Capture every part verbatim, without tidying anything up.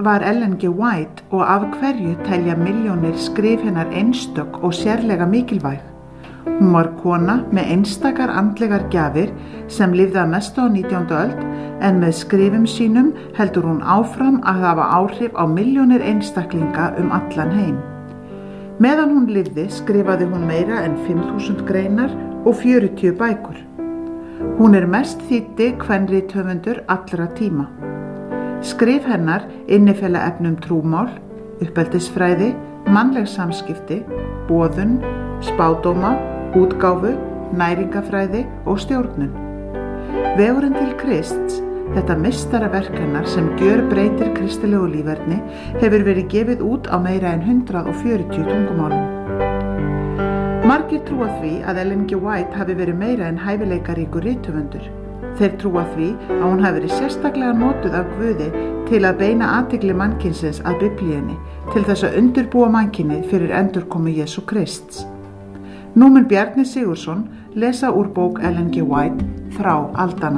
var Ellen G. White og af hverju telja milljónir skrif hennar einstök og sérlega mikilvæg? Hún var kona með einstakar andlegar gjafir sem lifði að mestu á nítjándu öld en með skrifum sínum heldur hún áfram að hafa áhrif á milljónir einstaklinga um allan heim. Meðan hún lifði skrifaði hún meira en fimm þúsund greinar og fjörutíu bækur. Hún er mest þýddi kvenrithöfundur allra tíma. Skrif hennar innifela efnum trúmál, uppeldisfræði, mannleg samskipti, boðun, spádóma, útgáfu, næringafræði og stjórnun. Vegurinn til Krists, þetta meistaraverk hennar sem gjörbreytir kristilegu líferni, hefur verið gefið út á meira en hundrað og fjörutíu tungumálum. Margir trúa því að Ellen G. White hafi verið meira en hæfileikaríkur rithöfundur. Þeir trúa því að hún hafi verið sérstaklega notuð af Guði til að beina athygli mannkynsins að Biblíunni, til þess að undirbúa mannkynið fyrir endurkomu Jesú Krists. Nú mun Bjarni Sigurðsson lesa úr bók Ellen G. White, Þrá aldanna.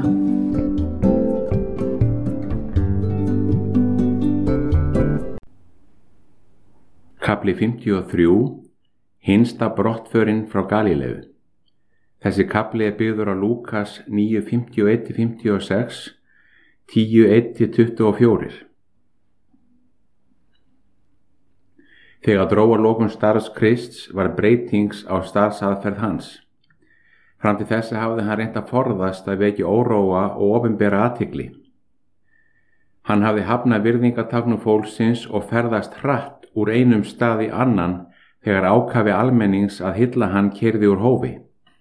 Kafli fimmtíu og þrjú. Hinsta brottförin frá Galíleu. Þessi kafli er byggður á Lúkas níu fimmtíu og eitt til fimmtíu og sex, tíu eitt til tuttugu og fjögur. Þegar dró að lokum starfs Krists var breytings á starfsaðferð hans. Fram til þessa hafði hann reynt að forðast að vekja óróa og opinbera athygli. Hann hafði hafnað virðingatáknum fólksins og ferðast hratt úr einum stað í annan þegar ákafi almennings að hylla hann keyrði úr hófi.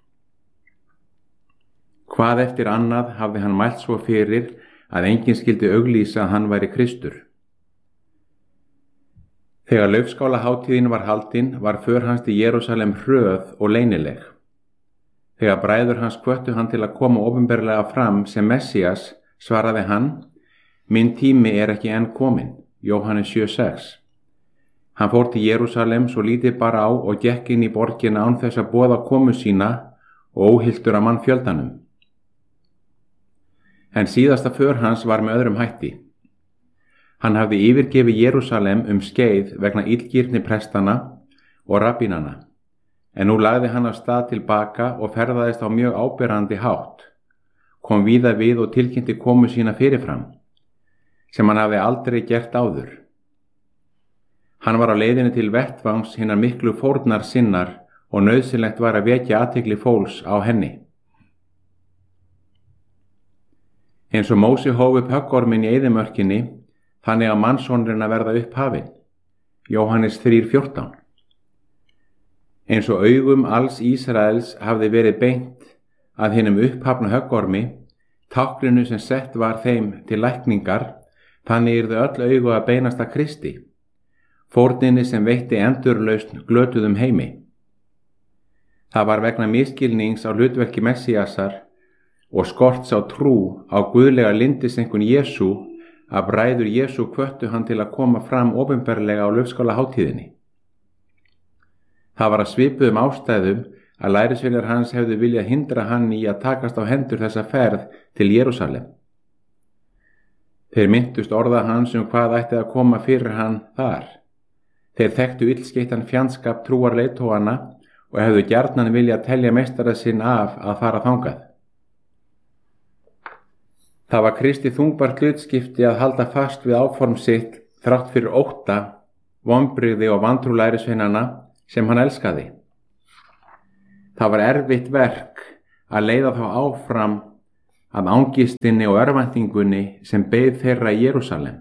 Hvað eftir annað hafði hann mælt svo fyrir að enginn skyldi auglýsa að hann væri Kristur. Þegar laufskálahátíðin var haldin var för hans til Jerúsalem hröð og leynileg. Þegar bræður hans hvöttu hann til að koma opinberlega fram sem Messías, svaraði hann: Minn tími er ekki enn kominn, Jóhannes sjö sex. Hann fór til Jerúsalem svo lítið bara á og gekk inn í borgina án þess að boða komu sína og óhyltur af mannfjöldanum. En síðasta för hans var með öðrum hætti. Hann hafði yfirgefið Jerúsalem um skeið vegna illgirni prestana og rabbínana, en nú lagði hann af stað tilbaka og ferðaðist á mjög áberandi hátt, kom víða við og tilkynnti komu sína fyrirfram, sem hann hafði aldrei gert áður. Hann var á leiðinni til vettvangs hinnar miklu fórnar sinnar og nauðsynlegt var að vekja athygli fólks á henni. Eins og Mósi hóf upp höggorminn í eyðimörkinni, þannig að mannssonurinn að verða upphafinn. Jóhannes þrjú fjórtán. Eins og augum alls Ísraels hafði verið beint að hinum upphafna höggormi, tákninu sem sett var þeim til lækningar, þannig yrðu öll augu að beinast að Kristi, fórninni sem veitti endurlausn glötuðum heimi. Það var vegna misskilnings á hlutverki Messíasar og skorts á trú á guðlega lindisenkun Jesú að bræður Jesú hvöttu hann til að koma fram opinberlega á laufskálahátíðinni. Það var að svipuðum ástæðum að lærisveinar hans hefðu viljað hindra hann í að takast á hendur þessa ferð til Jerúsalem. Þeir minntust orða hans um hvað ætti að koma fyrir hann þar. Þeir þekktu illskeittan fjandskap trúar leiðtogana og hefðu gjarnan viljað telja meistara sinn af að fara þangað. Það var Kristi þungbært hlutskipti að halda fast við áform sitt þrátt fyrir ótta, vonbrigði og vantrú lærisveinanna sem hann elskaði. Það var erfitt verk að leiða þá áfram af angistinni og örvæntingunni sem beið þeirra í Jerúsalem.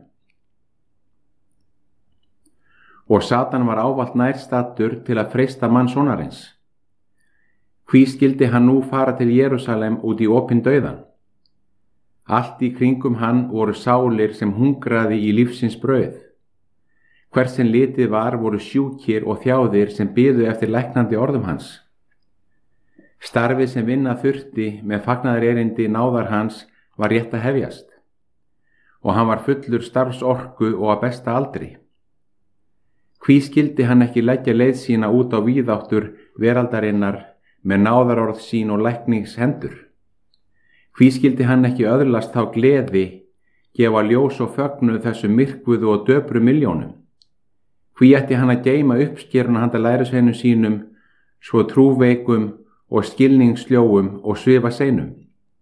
Og Satan var ávallt nærstattur til að freista mannssonarins. Hví skyldi hann nú fara til Jerúsalem út í opinn dauðan? Allt í kringum hann voru sálir sem hungraði í lífsins brauð. Hversin litið var voru sjúkir og þjáðir sem biðu eftir læknandi orðum hans. Starfið sem vinna þurfti með fagnaðarerindi náðar hans var rétt að hefjast og hann var fullur starfsorku og að besta aldri. Hví skyldi hann ekki leggja leið sína út á víðáttur veraldarinnar með náðarorð sín og lækningshendur? Hví skyldi hann ekki öðlast þá gleði gefa ljós og fögnu þessu myrkvuðu og döpru milljónum? Hví ætti hann að geyma uppskeruna handa lærisveinum sínum, svo trúveikum og skilningssljóum og svifa seinum?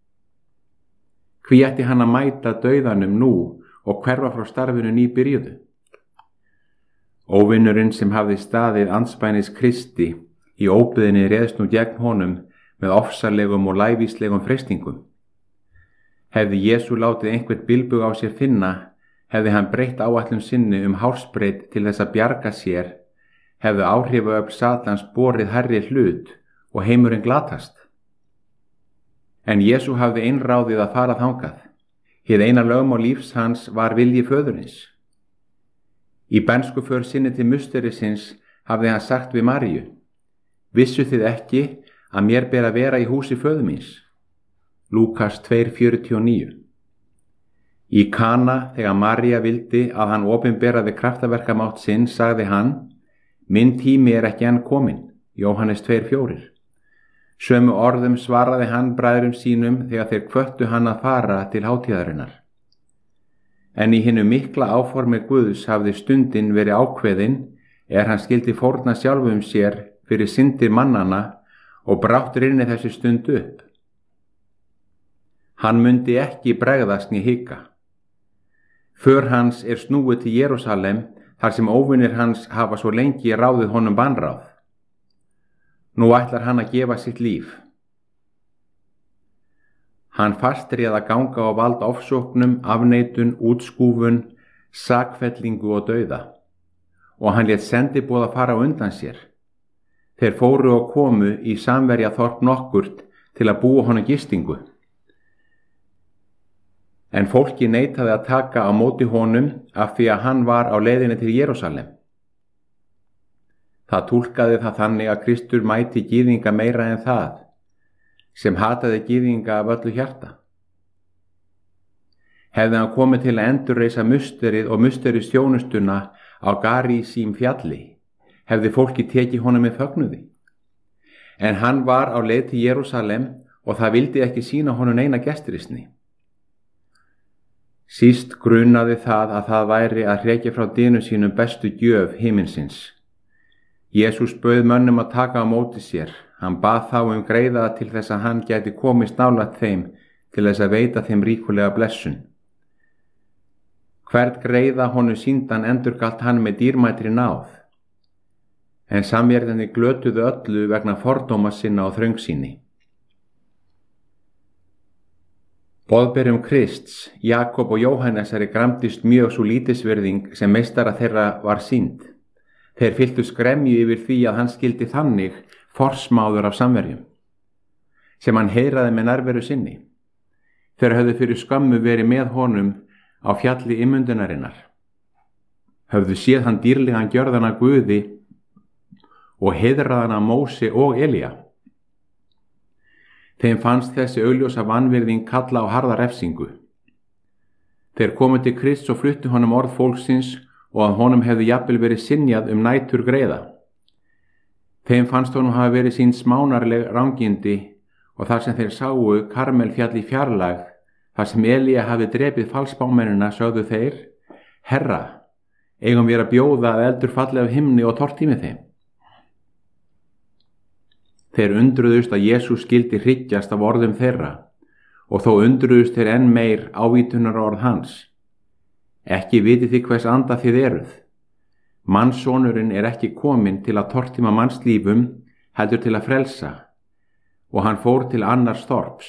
Hví ætti hann að mæta dauðanum nú og hverfa frá starfinu nýbyrjuðu? Óvinnurinn sem hafði staðið andspænis Kristi í óbyðinni réðst nú gegn honum með ofsalegum og lævíslegum freistingum. Hefði Jesú látið einhvern bilbug á sér finna, hefði hann breytt áætlun sinni um hársbreyt til þess að bjarga sér, hefði áhrifaöfl Satans borið hærri hlut og heimurinn glatast. En Jesú hafði einráðið að fara þangað. Hið eina lögmál lífs hans var vilji föðurins. Í bernskuför sinni til musterisins hafði hann sagt við Maríu: Vissu þið ekki að mér ber að vera í húsi föður míns? Lúkas tvö fjörutíu og níu. Í Kana, þegar María vildi að hann opinberaði kraftaverkamátt sinn, sagði hann: Minn tími er ekki enn kominn. Jóhannes tvö fjórir. Sömu orðum svaraði hann bræðrum sínum þegar þeir hvöttu hann að fara til hátíðarinnar. En í hinu mikla áformi Guðs hafði stundin verið ákveðin, er hann skildi fórna sjálfum sér fyrir syndir mannana og brátt rynni þessi stund upp. Hann mundi ekki bregðast né hika. För hans er snúið til Jerúsalem, þar sem óvinir hans hafa svo lengi ráðið honum bannráð. Nú ætlar hann að gefa sitt líf. Hann fastréð að ganga á vald ofsóknum, afneitun, útskúfun, sakfellingu og dauða. Og hann lét sendiboða fara á undan sér. Þeir fóru og komu í samverja þorp nokkurt til að búa honum gistingu. En fólki neitaði að taka á móti honum af því að hann var á leiðinni til Jerúsalem. Það túlkaði það þannig að Kristur mæti gyðinga meira en það, sem hataði gyðinga af öllu hjarta. Hefði hann komið til að endurreisa musterið og musteristjónustuna á Garísím fjalli, hefði fólki tekið honum með fögnuði. En hann var á leið til Jerúsalem og það vildi ekki sýna honum neina gestrisni. Síst grunaði það að það væri að hrekja frá dynum sínum bestu gjöf himinsins. Jesús bauð mönnum að taka á móti sér. Hann bað þá um greiða til þess að hann gæti komist nálægt þeim til þess að veita þeim ríkulega blessun. Hvert greiða honum sýndan endurgalt hann með dýrmætri náð. En samverðinni glötuðu öllu vegna fordóma sinna og þröngsýni. Boðberum Krists, Jakob og Jóhannesari gramdist mjög svo lítisvirðing sem meistara þeirra var sýnd. Þeir fylltu skremju yfir því að hann skildi þannig forsmáður af samverjum, sem hann heiðraði með nærveru sinni. Þeir höfðu fyrir skömmu verið með honum á fjalli ímyndunarinnar. Höfðu séð hann dýrlegan gjörðana Guði og heiðraðana Móse og Elía. Þeim fannst þessi augljósa vanvirðing kalla á harða refsingu. Þeir komu til Krists og fluttu honum orð fólksins og að honum hefði jafnvel verið synjað um nætur greiða. Þeim fannst honum hafa verið sín smánarleg rangindi og þar sem þeir sáu Karmelfjall í fjarlægð, þar sem Elía hafi drepið falsbámennina, sögðu þeir: Herra, eigum við að bjóða að eldur falli af himni og tortími þeim? Þeir undruðust að Jesús skildi hryggjast af orðum þeirra og þó undruðust þeir enn meir ávítunar orð hans. Ekki vitið þið hvers anda þið eruð. Mannssonurinn er ekki kominn til að tortíma mannslífum, heldur til að frelsa, og hann fór til annars þorps.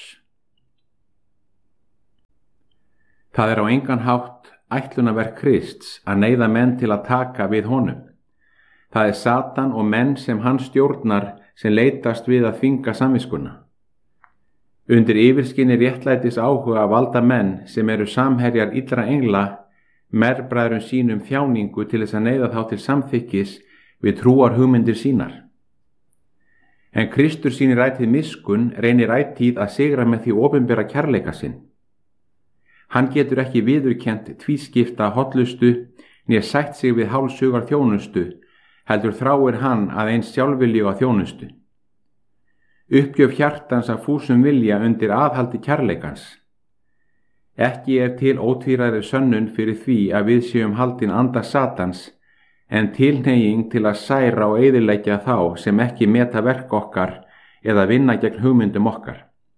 Það er á engan hátt ætlunarverk Krists að neyða menn til að taka við honum. Það er Satan og menn sem hann stjórnar sem leitast við að þvinga samviskuna. Undir yfirskinni réttlætis áhuga valda menn sem eru samherjar illra engla merbræðrum sínum þjáningu til þess að neyða þá til samþykkis við trúar hugmyndir sínar. En Kristur sýnir ætíð miskunn, reynir ætíð að sigra með því opinbera kærleika sinn. Hann getur ekki viðurkennt tvískipta hollustu né sætt sig við hálfsugar þjónustu, heldur þráir hann að eins sjálfviljuga þjónustu. Uppgjöf hjartans af fúsum vilja undir aðhaldi kærleikans. Ekki er til ótvíræðri sönnun fyrir því að við séum haldin anda Satans, en tilhneiging til að særa og eyðileggja þá sem ekki meta verk okkar eða vinna gegn hugmyndum okkar.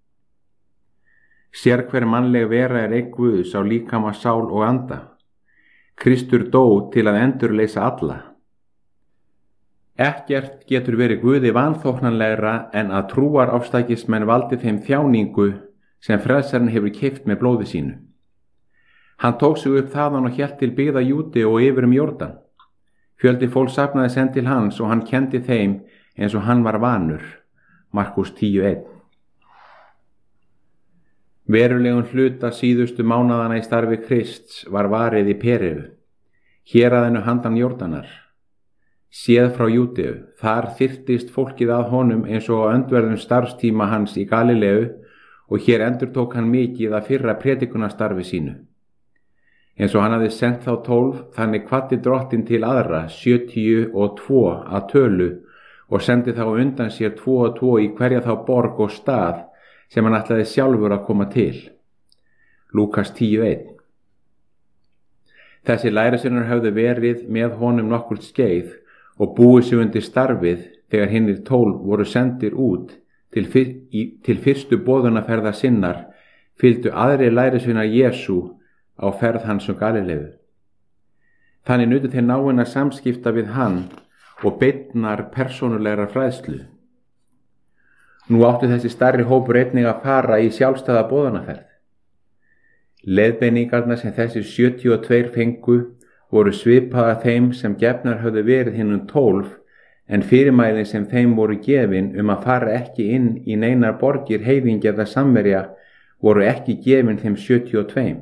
Sérhver mannleg vera er eign Guðs á líkama, sál og anda. Kristur dó til að endurleysa alla. Ekkert getur verið Guði vanþóknanlegra en að trúarofstækismenn valdi þeim þjáningu sem frelsarinn hefur keypt með blóði sínu. Hann tók sig upp þaðan og hélt til byggða Júdeu og yfir um Jórdan. Fjöldi fólk safnaði senn til hans og hann kenndi þeim eins og hann var vanur. Markús tíu eitt. Verulegum hluta síðustu mánaðana í starfi Krists var varið í Perefu, héraðinu handan Jórdanar. Séð frá Júdeu, þar þyrtist fólkið að honum eins og á öndverðum starfstíma hans í Galileu og hér endurtók hann mikið að fyrra predikunastarfi sínu. Eins og hann hafði sendt þá tólf, þannig hvatti drottinn til aðra, sjötíu og tvo að tölu, og sendi þá undan sér tvo og tvo í hverja þá borg og stað sem hann ætlaði sjálfur að koma til. Lúkas tíu eitt. Þessi lærisveinar höfðu verið með honum nokkurt skeið og búið sig undir starfið þegar hinnir tólf voru sendir út til, fyr, í, til fyrstu boðunarferða sinnar, fylgdu aðri lærisveinar Jesú á ferð hans um Galileu. Þannig nutu þeir náinna samskipta við hann og beinnar persónulegra fræðslu. Nú átti þessi stærri hópur einnig að fara í sjálfstæða boðunarferð. Leiðbeiningarnar sem þessi sjötíu og tveir fengu voru svipaðar þeim sem gefnar höfðu verið hinnum tólf, en fyrirmælin sem þeim voru gefin um að fara ekki inn í neinar borgir heiðingja eða Samverja voru ekki gefin þeim sjötíu og tveim.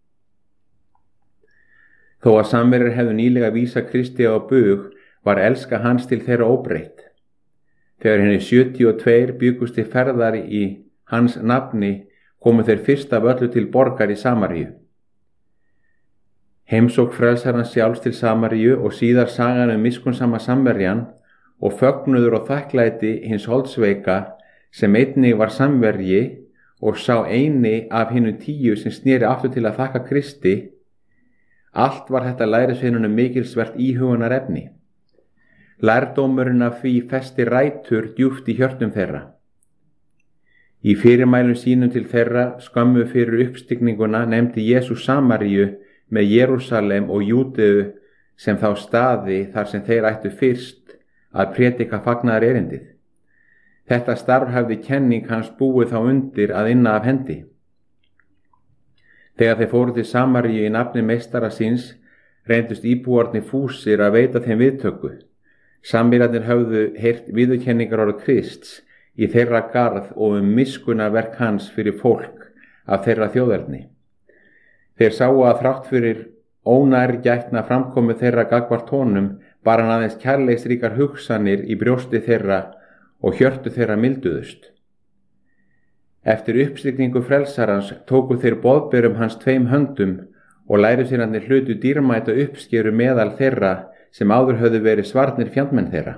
Þó að Samverjar hefðu nýlega vísað Kristi á bug, var elska hans til þeirra óbreytt. Þegar henni sjötíu og tveir byggust til ferðar í hans nafni, komu þeir fyrst af öllu til borgar í Samaríu. Heimsókn frelsarans sjálfs til Samaríu og síðar sagan um miskunnsama Samverjan og fögnuður og þakklæti hins holdsveika sem einnig var samverji og sá eini af hinum tíu sem sneri aftur til að þakka Kristi. Allt var þetta lærisveinunum mikilsvert íhugunar efni. Lærdómurinn af því festi rætur djúpt í hjörtum þeirra. Í fyrirmælum sínum til þeirra skömmu fyrir uppstigninguna nefndi Jesús Samaríu með Jerúsalem og Júdeu sem þá staði þar sem þeir ættu fyrst að prédika fagnaðar erindið. Þetta starf hafði kenning hans búið þá undir að inna af hendi. Þegar þeir fóru til Samaríu í nafni meistara síns, reyndust íbúarnir fúsir að veita þeim viðtöku. Samverjarnir höfðu heyrt viðurkenningar orð Krists í þeirra garð og um miskunarverk hans fyrir fólk af þeirra þjóðerni. Þeir sáu að þrátt fyrir ónærgætna framkomu þeirra gagnvart honum bar hann aðeins kærleiksríkar hugsanir í brjósti þeirra og hjörtu þeirra milduðust. Eftir uppstigningu frelsarans tóku þeir boðberum hans tveim höndum og lærisveinarnir hlutu dýrmæta uppskeru meðal þeirra sem áður höfðu verið svarnir fjandmenn þeirra.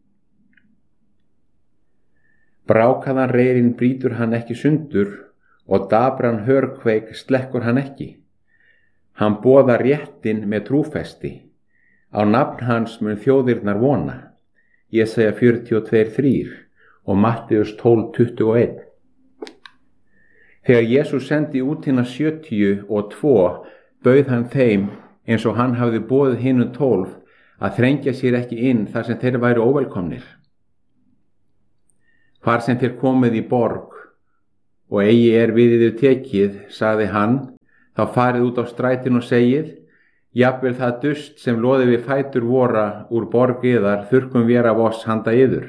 Brákaðan reyrinn brýtur hann ekki sundur og dabran hörkveik slekkur hann ekki. Hann boðar réttin með trúfesti. Á nafn hans mun þjóðirnar vona. Jesaja fjörutíu og tvö þrjú og Matteus tólf tuttugu og eitt. Þegar Jesús sendi út hina sjötíu og tvo, bauð hann þeim eins og hann hafði boðið hinum tólf að þrengja sér ekki inn þar sem þeir væru óvelkomnir. Hvar sem þeir komið í borg og eigi er við yður tekið, sagði hann, þá farið út á strætin og segið, jafnvel það dust sem loði við fætur vora úr borg yðar þurrkum vér af oss handa yður.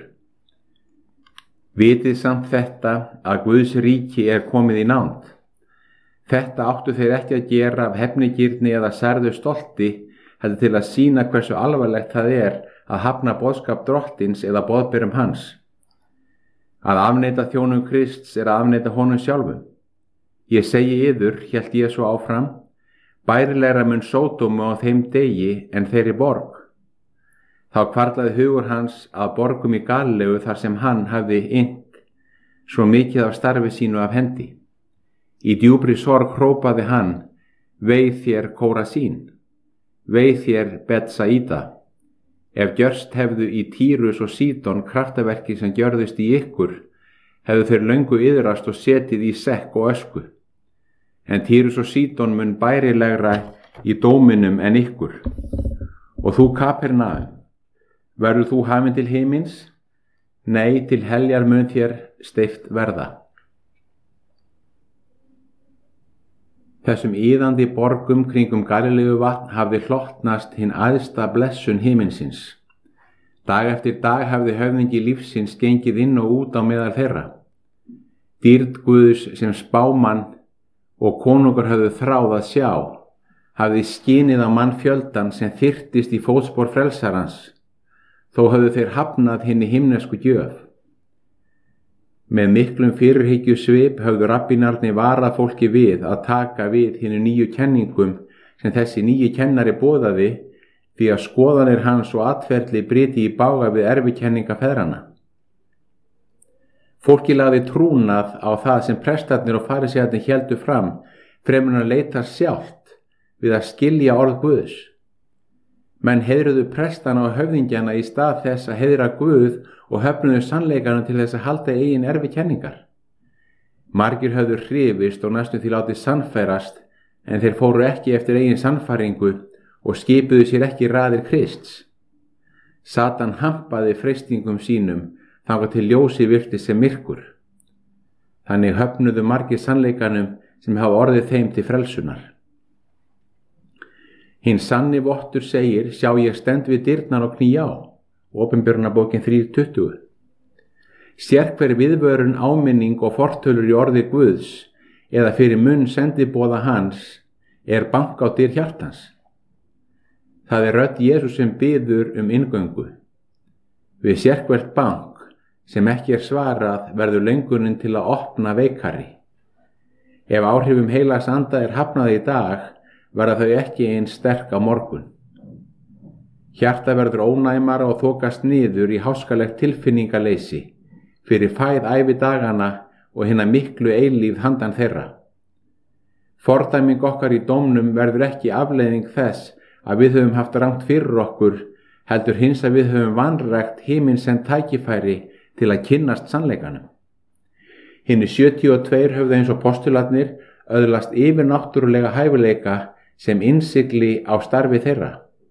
Vitið samt þetta að Guðs ríki er komið í nánd. Þetta áttu þeir ekki að gera af hefnigirni eða særðu stolti, heldur til að sýna hversu alvarlegt það er að hafna boðskap drottins eða boðberum hans. Að afneita þjónum Krists er að afneita honum sjálfum. Ég segi yður, hélt ég svo áfram, bærilegra mun Sódómu á þeim degi en þeirri borg. Þá hvarflaði hugur hans að borgum í Galileu þar sem hann hafði innt svo mikið af starfi sínu af hendi. Í djúpri sorg hrópaði hann: Vei þér Kórasín, vei þér Betsaída. Ef gjörst hefðu í Tírus og Sídon kraftaverki sem gjörðust í ykkur, hefðu þeir löngu iðrast og setið í sekk og ösku. En Tírus og Sídon mun bærilegra í dóminum en ykkur. Og þú Kapernaum, verður þú hafin til himins? Nei, til heljar mun þér steypt verða. Þessum íðandi borgum kringum Galileu vatn hafði hlottnast hinn æðsta blessun himinsins. Dag eftir dag hafði höfðingi lífsins gengið inn og út á meðal þeirra. Dýrð Guðs sem spámann og konungur hafði þráð að sjá, hafði skinið á mannfjöldan sem þyrtist í fótspor frelsarans, þó hafði þeir hafnað hinni himnesku gjöf. Með miklum fyrirhyggju svip höfðu rabbínarnir varað fólki við að taka við hinni nýju kenningum sem þessi nýju kennari boðaði, því að skoðanir hans og atferli bryti í bága við erfikenninga feðranna. Fólki lagði trúnað á það sem prestarnir og farisearnir héldu fram, fremur en að leita sjálft við að skilja orð Guðs. Menn heiðruðu prestana og höfðingjana í stað þess að heiðra Guð og höfnuðu sannleikanum til þess að halda eigin erfikenningar. Margir höfðu hrifist og næstum því látið sannfærast, en þeir fóru ekki eftir eigin sannfæringu og skipuðu sér ekki raðir Krists. Satan hampaði freistingum sínum þangað til ljósi virtist sem myrkur. Þannig höfnuðu margir sannleikanum sem hafa orðið þeim til frelsunar. Hinn sanni vottur segir: Sjá, ég stend við dyrnar og kný á. Opinberunarbókin þrjú tuttugu. Sérhver viðvörun, áminning og fortölur í orði Guðs eða fyrir munn sendiboða hans er bank á dyr hjartans. Það er rödd Jesús sem biður um inngöngu. Við sérhvert bank sem ekki er svarað verður löngunin til að opna veikari. Ef áhrifum heilags anda er hafnað í dag, verða þau ekki eins sterk á morgun. Hjarta verður ónæmara og þokast niður í háskalegt tilfinningaleysi fyrir fæð ævi dagana og hinna miklu eilífð handan þeirra. Fordæming okkar í dómnum verður ekki afleiðing þess að við höfum haft rangt fyrir okkur, heldur hins að við höfum vanrækt himinsend tækifæri til að kynnast sannleikanum. Hinni sjötíu og tveir höfðu eins og postularnir öðlast yfirnáttúrulega hæfileika sem innsigli á starfi þeirra.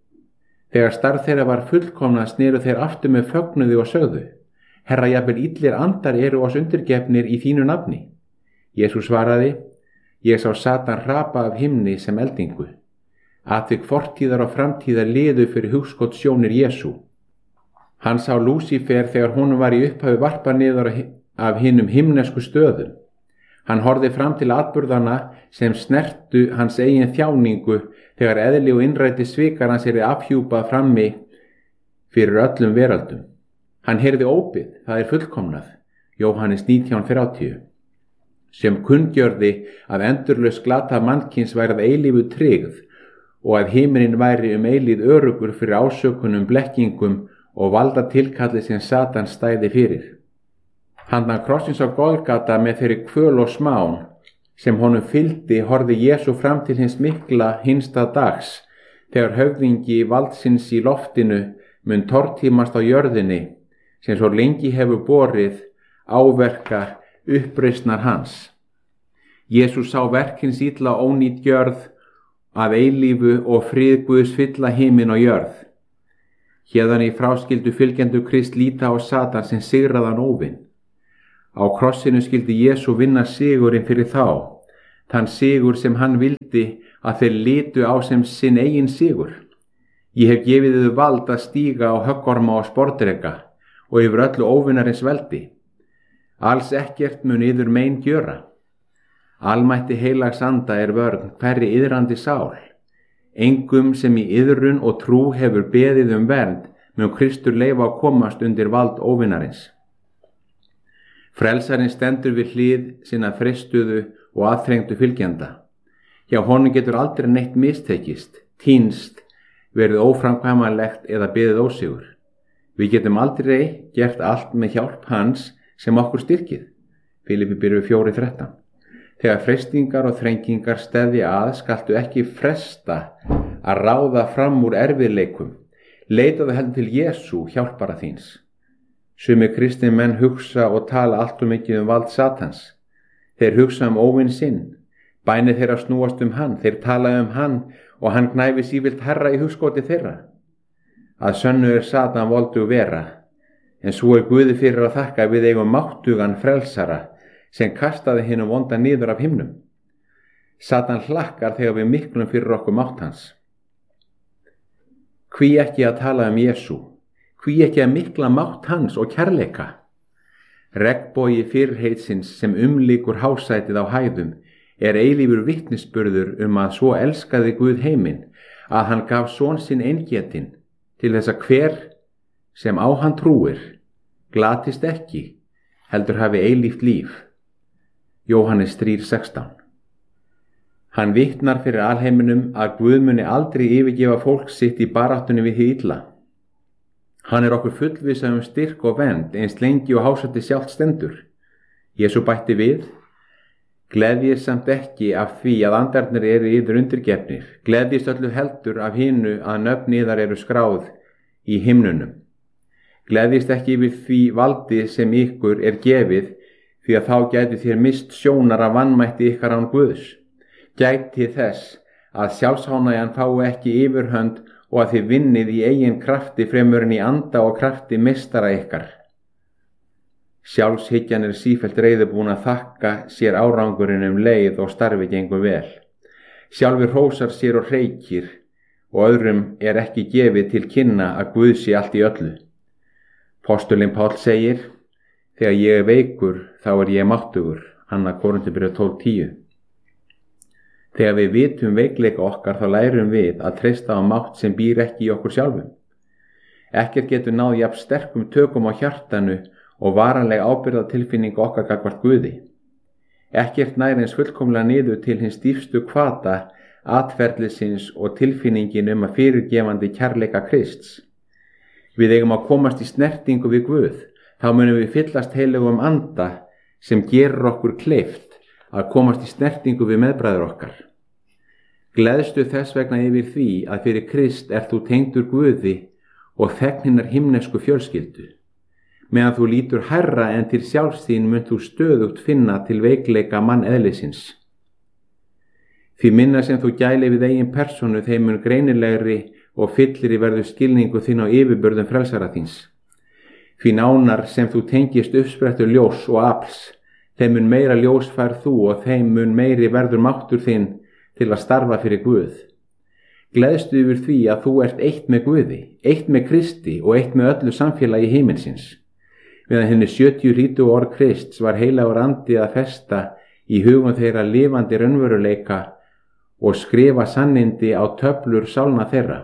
Þegar starf þeirra var fullkomnað sneru þeir aftur með fögnuði og sögðu: Herra, jafnvel illir andar eru oss undirgefnir í þínu nafni. Jesús svaraði: Ég sá Satan hrapa af himni sem eldingu. Atvik fortíðar og framtíðar liðu fyrir hugskot sjónir Jesú. Hann sá Lúsífer þegar honum var í upphafi varpað niður af hinum himnesku stöðum. Hann horfði fram til atburðana sem snertu hans eigin þjáningu þegar eðli og innræti svikar hans er afhjúpað frammi fyrir öllum veröldum. Hann heyrði ópið, það er fullkomnað, Jóhannes nítján þrjátíu, sem kunngjörði að endurlaus glata mannkins væri að eilífu tryggð og að himinn væri um eilíð örugur fyrir ásökunum, blekkingum og valda tilkalli sem Satan stæði fyrir. Handan krossins á Golgata með þeirri kvöl og smán sem honum fylgdi horfði Jesú fram til hins mikla hinsta dags, þegar höfðingi valdsins í loftinu mun tortímast á jörðinni, sem svo lengi hefur borið áverka uppreisnar hans. Jesú sá verkins illa ónýt jörð að eilífu og frið Guðs fylla himinn og jörð. Héðan í fráskildu fylgjendur Krist líta á Satan sem sigraðan óvin. Á krossinu skildi Jesú vinna sigurinn fyrir þá, þann sigur sem hann vildi að þeir litu á sem sinn eigin sigur. Ég hef gefið þau vald að stíga á höggorma og sportdreka og yfir öllu óvinarins veldi. Alls ekkert mun yður mein gjöra. Almætti heilags anda er vörn hverri iðrandi sál. Engum sem í iðrun og trú hefur beðið um vernd mun Kristur leyfa að komast undir vald óvinarins. Frelsarinn stendur við hlið sinna freistuðu og aðþrengdu fylgjenda. Hjá honum getur aldrei neitt mistekist, týnst, verið óframkvæmanlegt eða beðið ósigur. Við getum aldrei gert allt með hjálp hans sem okkur styrkið. Filippíubréf fjögur þrettán. Þegar freistingar og þrengingar steðja að, skaltu ekki fresta að ráða fram úr erfiðleikum. Leitaðu heldur til Jesú, hjálpara þíns. Sumir kristnir menn hugsa og tala allt og mikið um vald Satans. Þeir hugsa um óvinn sinn. Bænir þeirra snúast um hann. Þeir tala um hann og hann gnæfi sífellt herra í hugskoti þeirra. Að sönnu er Satan voldu vera, en svo er Guði fyrir að þakka við eigum máttugan frelsara sem kastaði hinum vonda niður af himnum. Satan hlakkar þegar við miklum fyrir okkur mátt hans. Hví ekki að tala um Jesú? Hví ekki að mikla mátt hans og kærleika? Regnbogi fyrirheitsins sem umlíkur hásætið á hæðum er eilífur vitnisburður um að svo elskaði Guð heiminn að hann gaf son sinn eingetinn til þess að hver sem á hann trúir glatist ekki, heldur hafi eilíft líf. Jóhannes þrjú sextán. Hann vitnar fyrir alheiminum að Guð muni aldrei yfirgefa fólk sitt í baráttunni við hið illa. Hann er okkur fullvissa um styrk og vernd eins lengi og hásætti sjálft stendur. Jesú bætti við: Gleðjist samt ekki af því að andarnir eru yður undirgefnir. Gleðjist öllu heldur af hinu að nöfn yðar eru skráð í himnunum. Gleðjist ekki yfir því valdi sem ykkur er gefið, því að þá gæti þér mist sjónar af vanmætti ykkar án Guðs. Gæti þess að sjálfsánægjan fái ekki yfirhönd og að þið vinnið í eigin krafti fremur en í anda og krafti meistara ykkar. Sjálfshyggjan er sífellt reiðubúin að þakka sér árangurinn um leið og starfi gengur vel. Sjálfur hrósar sér og hreykir og öðrum er ekki gefið til kynna að Guð sé allt í öllu. Postulinn Páll segir: Þegar ég er veikur, þá er ég máttugur. Annað Korinthubréf tólf tíu. Þegar við vitum veikleika okkar, þá lærum við að treysta á mátt sem býr ekki í okkur sjálfum. Ekkert getur náð jafn sterkum tökum á hjartanu og varanleg ábyrgðartilfinning okkar gagnvart Guði. Ekkert nær eins fullkomlega niður til hins dýpstu hvata atferlisins og tilfinningin um að fyrirgefandi kærleika Krists. Við eigum að komast í snertingu við Guð. Þá munum við fyllast heilugum anda sem gerir okkur kleift að komast í snertingu við meðbræður okkar. Gleðstu þess vegna yfir því að fyrir Krist ert þú tengdur Guði og þegn hinnar himnesku fjölskyldu. Meðan þú lítur hærra en til sjálfs þín munt þú stöðugt finna til veikleika manneðlisins. Því minna sem þú gæli við eigin persónu, þeim mun greinilegri og fyllri verður skilningu þín á yfirbörðum frelsara þíns. Því nánar sem þú tengist uppsprettur ljós og afls, þeim mun meira ljós fær þú og þeim mun meiri verður máttur þinn til að starfa fyrir Guð. Gleðstu yfir því að þú ert eitt með Guði, eitt með Kristi og eitt með öllu samfélagi himinsins. Meðan henni sjötíu rítu orð Krists var heilagur andi að festa í hugum þeirra lifandi raunveruleika og skrifa sannindi á töflur sálna þeirra.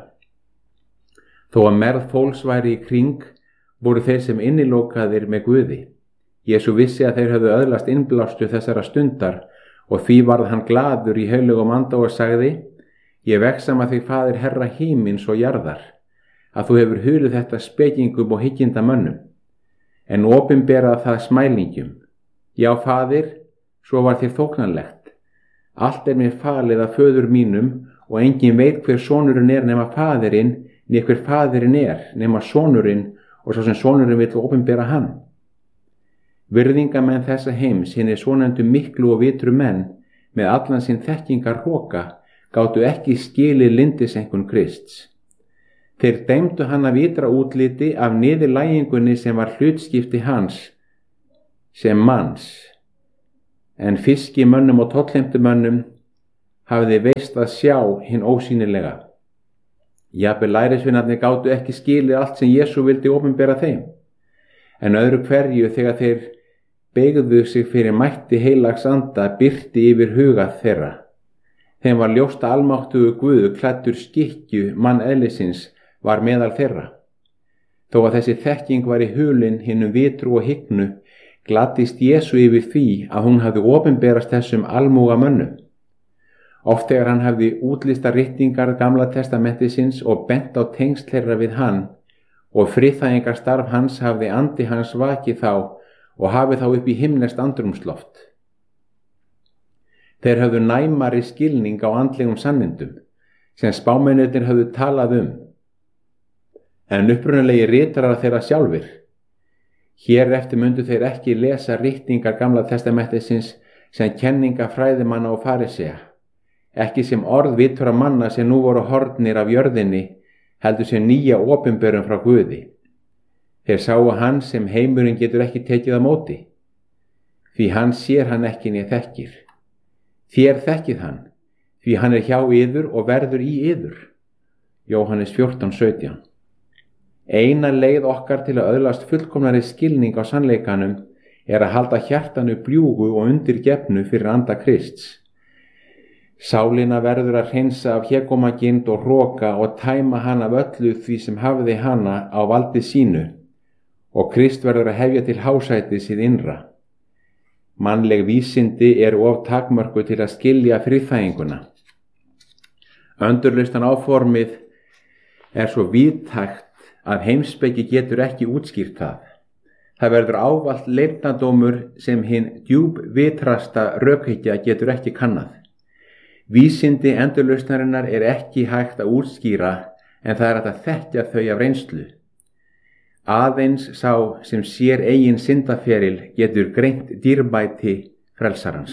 Þó að merð fólks væri í kring, voru þeir sem innilokaðir með Guði. Jesú vissi að þeir höfðu öðlast innblástu þessara stundar og því varð hann glaður í heilugum anda og sagði: Ég vegsama þig, Faðir Herra himins og jarðar, að þú hefur hulið þetta spekingum og hygginda mönnum, en opinberað það smælingjum. Já, Faðir, svo var þér þóknanlegt. Allt er mér falið af föður mínum og engin veit hver sonurinn er nema faðirinn, né hver faðirinn er nema sonurinn og svo sem sonurinn vill opinbera hann. Virðingamenn þessa heims, hinni svonefndu miklu og vitru menn, með allan sinn þekkingar hroka, gátu ekki skilið lindisenkun Krists. Þeir dæmdu hann af ytra útliti af niðurlægingunni sem var hlutskipti hans sem manns, en fiskimönnum og tollheimtumönnum hafði veist að sjá hinn ósýnilega. Jafnvel lærisveinarnir gátu ekki skilið allt sem Jesú vildi opinbera þeim, en öðru hverju þegar þeir beygðu sig fyrir mætti heilags anda birti yfir huga þeirra. Þeim var ljóst að almáttugur Guð klæddur skikkju manneðlisins var meðal þeirra. Þó að þessi þekking var í hulin hinum vitru og hygnu, gladdist Jesú yfir því að hún hafði opinberast þessum almúga mönnum. Oft þegar hann hafði útlista ritningar Gamla testamentisins og bent á tengsl þeirra við hann og friðþægingar starf hans hafði andi hans vakið þá og hafið þá upp í himneskt andrúmsloft. Þeir höfðu næmari skilning á andlegum sannindum, sem spámennirnir höfðu talað um, en upprunalegi ritarar þeirra sjálfir. Hér eftir myndu þeir ekki lesa ritningar Gamla testamentisins sem kenninga fræðimanna og farisea, ekki sem orð vitura manna sem nú voru horfnir af jörðinni, heldur sem nýja opinberun frá Guði. Þeir sáu hann sem heimurinn getur ekki tekið á móti, því hann sér hann ekki né þekkir. Þér þekkið hann, því hann er hjá yður og verður í yður. Jóhannes fjórtán sautján. Eina leið okkar til að öðlast fullkomnari skilning á sannleikanum er að halda hjartanu bljúgu og undirgefnu fyrir anda Krists. Sálina verður að hreinsa af hégómagind og hroka og tæma hana af öllu því sem hafði hana á valdi sínu, og Krist verður að hefja til hásætis hið innra. Mannleg vísindi eru of takmörku til að skilja friðþæginguna. Öndurlaustan áformið er svo víðtækt að heimspeki getur ekki útskýrt það. Það verður ávallt leynadómur sem hinn djúpvitrasta rökhyggja getur ekki kannað. Vísindi endurlausnarinnar er ekki hægt að útskýra, en það er hægt að þekkja þau af reynslu. Aðeins sá sem sér eigin syndaferil getur greint dýrmæti frelsarans.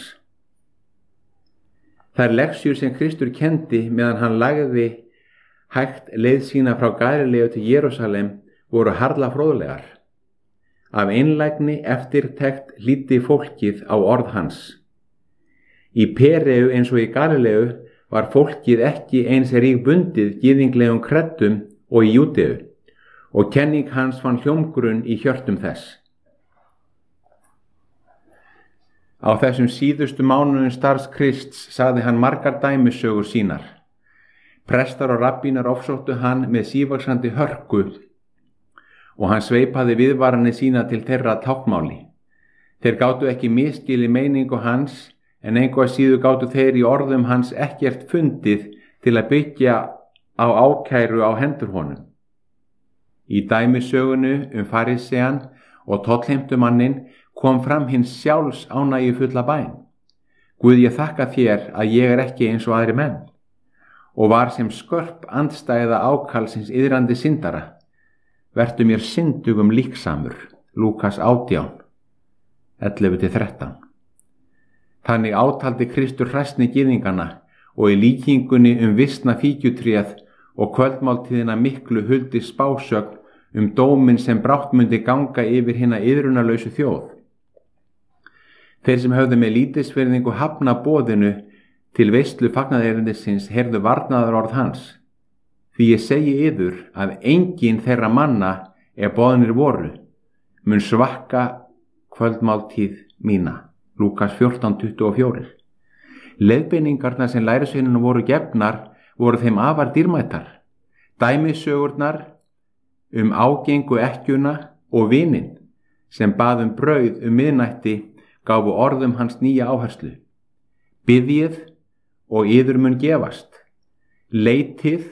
Þær leksjur sem Kristur kendi meðan hann lagði hægt leið sína frá Galileu til Jerúsalem voru harla fróðlegar. Af einlægni eftirtekt hlýddi fólkið á orð hans. Í Pereu eins og í Galileu var fólkið ekki eins ríkbundið gyðinglegum kreddum og í Júdeu, og kenning hans fann hljómgrunn í hjörtum þess. Á þessum síðustu mánuðum starfs Krists sagði hann margar dæmisögur sínar. Prestar og rabbínar ofsóttu hann með sívaxandi hörku og hann sveipaði viðvaranir sína til þeirra táknmáli. Þeir gátu ekki misskilið meiningu hans, en engu að síður gátu þeir í orðum hans ekkert fundið til að byggja á ákæru á hendur honum. Í dæmisögunu um farisean og tollheimtumanninn kom fram hins sjálfs ánægju fulla bæn. Guð, ég þakka þér að ég er ekki eins og aðri menn, og var sem skörp andstæða ákallsins iðrandi syndara. Vertu mér syndugum líksamur. Lúkas átján, ellefu til þrettán. Þannig átaldi Kristur hræsni gyðingana og í líkingunni um visna fíkjutréð og kvöldmáltíðina miklu huldi spásögn um dóminn sem brátt mundi ganga yfir hina iðrunarlausu þjóð. Þeir sem höfðu með lítilsvirðingu hafna boðinu til veislu fagnaðerindisins heyrðu varnaðarorð hans. Því ég segi yður að enginn þeirra manna er boðnir voru, mun svakka kvöldmáltíð mína. Lúkas fjórtán tuttugu og fjögur. Leiðbeiningarnar sem lærisveinunum voru gefnar voru þeim afar dýrmætar. Dæmisögurnar um ágengu ekkjuna og vininn sem bað um brauð um miðnætti gáfu orðum hans nýja áherslu. Biðjið og yður mun gefast. Leitið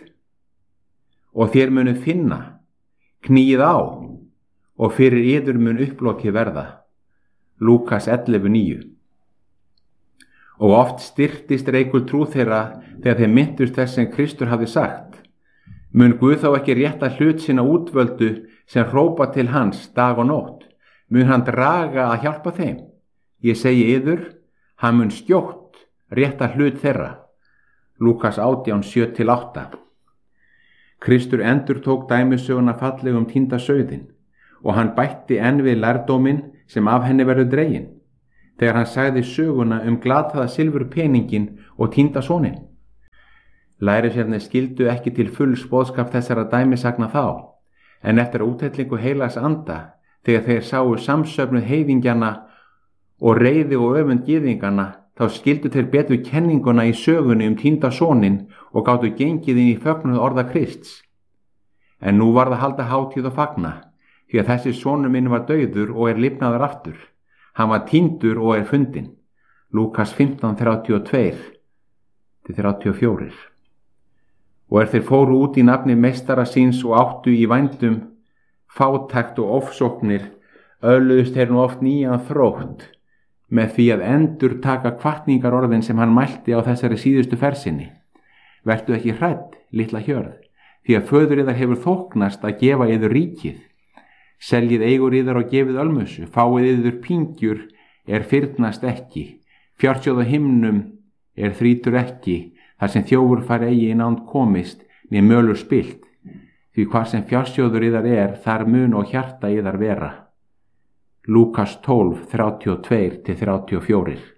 og þér munu finna. Kníið á og fyrir yður mun upplokið verða. Lúkas ellefu níu. Og oft styrktist reikul trú þeirra þegar þeir minntust þess sem Kristur hafði sagt. Mun Guð þá ekki rétta hlut sína útvöldu sem hrópa til hans dag og nótt? Mun hann draga að hjálpa þeim? Ég segi yður, hann mun skjótt rétta hlut þeirra. Lúkas átján sjö til átta. Kristur endurtók dæmisöguna fallegum týnda sauðinn og hann bætti enn við lærdóminn sem af henni verður dregin, þegar hann sagði söguna um glataða silfurpeningin og týnda soninn. Lærisveinarnir skildu ekki til fulls boðskap þessara dæmisagna þá, en eftir úthellingu heilags anda, þegar þeir sáu samsöfnuð heiðingjana og reiði og öfund gyðingana, þá skildu þeir betur kenninguna í sögunni um týnda soninn og gátu gengið inn í fögnuð orða Krists. En nú var það halda hátíð og fagna, því að þessi sonur minn var dauður og er lifnaður aftur. Hann var týndur og er fundinn. Lúkas fimmtán þrjátíu og tvö til þrjátíu og fjögur. Og er þeir fóru út í nafni meistara síns og áttu í vændum, fátækt og ofsóknir, öðluðust þeir nú oft nýjan þrótt, með því að endur taka hvatningar orðin sem hann mælti á þessari síðustu fersinni. Vertu ekki hrædd, litla hjörð, því að föður yðar hefur þóknast að gefa yður ríkið. Seljið eigur yðar og gefið ölmusu, fáið yður pingjur er fyrnast ekki, fjársjóð á himnum er þrýtur ekki, þar sem þjófur fari eigi í nánd komist, né mölur spilt. Því hvar sem fjársjóður yðar er, þar mun og hjarta yðar vera. Lúkas tólf, þrjátíu og tvö til þrjátíu og fjögur.